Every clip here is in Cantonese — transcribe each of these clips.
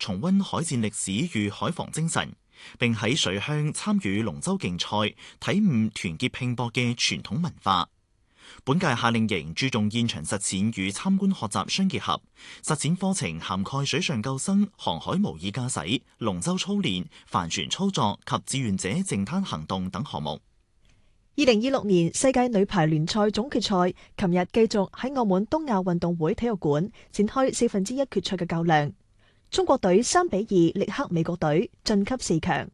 重溫海戰歷史與海防精神，並喺水鄉參與龍舟競賽，體悟團結拼搏嘅傳統文化。本屆夏令營注重現場實踐與參觀學習相結合，實踐課程涵蓋水上救生、航海模擬駕駛、龍舟操練、帆船操作及志願者淨灘行動等項目。 2026年世界女排聯賽總決賽琴日繼續喺澳門東亞運動會體育館展開1/4決賽嘅較量，中國隊3-2力克美國隊晉級4強。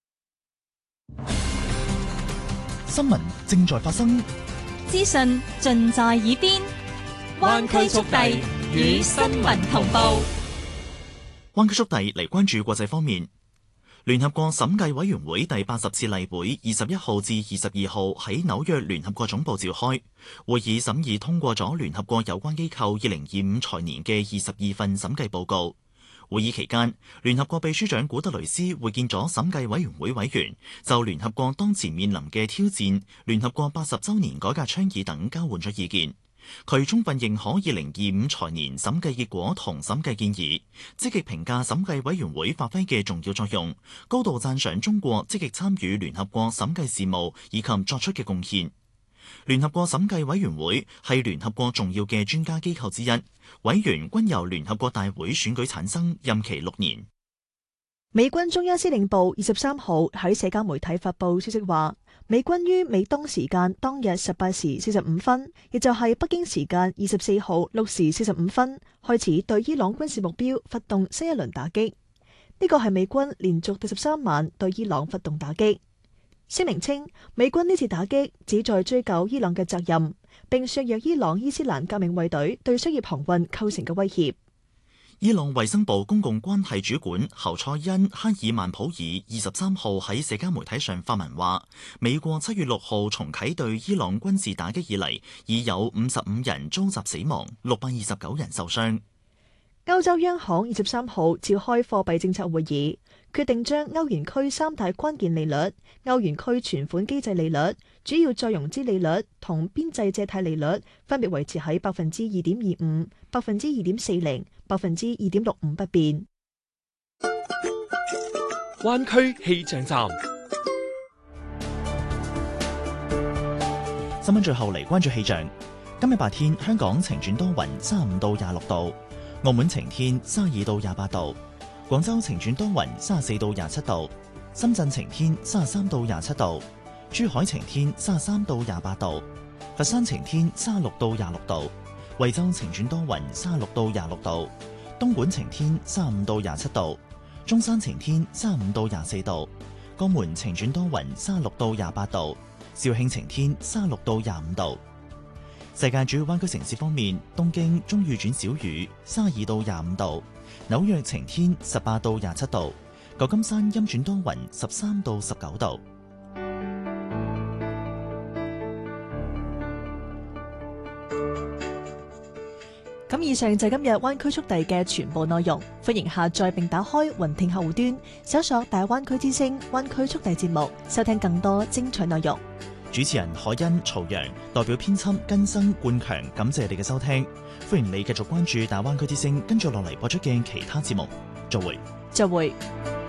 新聞正在發生， 資訊盡在耳邊，灣區速遞與新聞同步。 灣區速遞嚟關注國際方面。聯合國審計委員會第80次例會21號至22號喺紐約聯合國總部召開，會議審議通過咗聯合國有關機構2025財年嘅22份審計報告。會議期間，聯合國秘書長古特雷斯會見咗審計委員會委員，就聯合國當前面臨嘅挑戰、聯合國80週年改革倡議等交換咗意見。佢充分認可2025財年審計結果同審計建議，積極評價審計委員會發揮嘅重要作用，高度讚賞中國積極參與聯合國審計事務以及作出嘅貢獻。聯合國審計委員會係聯合國重要嘅專家機構之一，委員均由聯合國大會選舉產生，任期6年。 美軍中央司令部23號喺社交媒體發布消息話，美軍於美東時間當日18時45分，亦就係北京時間24號6時45分，開始對伊朗軍事目標發動新一輪打擊。呢個係美軍連續第13晚對伊朗發動打擊。聲明稱，美軍呢次打擊旨在追究伊朗嘅責任，並削弱伊朗伊斯蘭革命衛隊對商業航運構成嘅威脅。 伊朗衛生部公共關係主管侯賽因哈爾曼普爾23號喺社交媒體上發文話，美國7月6號重啟對伊朗軍事打擊以嚟，已有55人遭襲死亡，629人受傷。 歐洲央行23號召開貨幣政策會議，決定將歐元區3大關鍵利率、歐元區存款機制利率、主要再融資利率同邊際借貸利率分別維持喺2.25%、2.40%、2.65%不變。 灣區氣象站， 新聞最後嚟關注氣象。今日白天香港晴轉多雲，35到26度；澳門晴天，32到28度；廣州晴轉多雲，34到27度；深圳晴天，33到27度；珠海晴天，33到28度；佛山晴天，36到26度；惠州晴轉多雲，36到26度；東莞晴天，35到27度；中山晴天，35到24度；江門晴轉多雲，36到28度；肇慶晴天，36到25度。世界主要灣區城市方面，東京中雨轉小雨，32到25度；紐約晴天，18到27度；舊金山陰轉多雲，13到19度。 咁以上就係今日灣區速遞嘅全部內容，歡迎下載並打開雲聽客戶端，搜索大灣區之聲灣區速遞節目，收聽更多精彩內容。 主持人海欣、曹陽代表編輯根生、冠強，感謝你嘅收聽。歡迎你繼續關注大灣區之聲跟住落嚟播出嘅其他節目。再會。